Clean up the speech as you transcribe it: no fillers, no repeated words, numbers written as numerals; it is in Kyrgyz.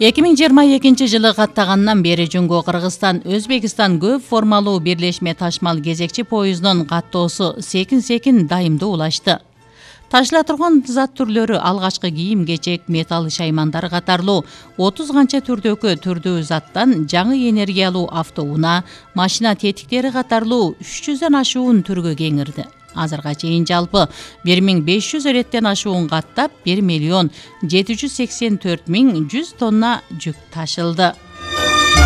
2022 каттагандан бери Жөнгө Кыргызстан Өзбекстан көп формалуу бирлешме ташмал кезекчи поездунун каттоосу секин дайымдуу улашты. Ташыла турган зат түрлөрү алгачкы кийим-кечек, металл шаймандары катарлуу 30 канча түрдүү заттан жаңы энергиялуу автоунаа, машина тетиктери катарлуу 300дөн ашуун түргө кеңирди. Азырга чейин жалпы 1500 реттен ашуун каттап 1 784 100 тонна жүк ташылды.